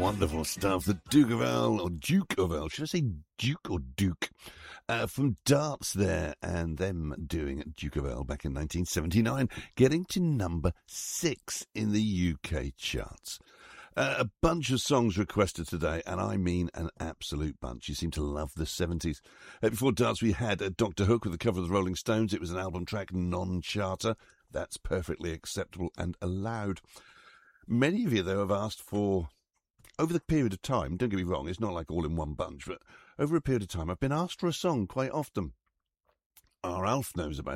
Wonderful stuff. The Duke of Earl, or Duke of Earl. Should I say Duke or Duke? From Darts there, and them doing Duke of Earl back in 1979, getting to number 6 in the UK charts. A bunch of songs requested today, and I mean an absolute bunch. You seem to love the 70s. Before Darts, we had Dr. Hook with the cover of the Rolling Stones. It was an album track, non-charter. That's perfectly acceptable and allowed. Many of you, though, have asked for, over the period of time, don't get me wrong, it's not like all in one bunch, but over a period of time, I've been asked for a song quite often. Our Alf knows about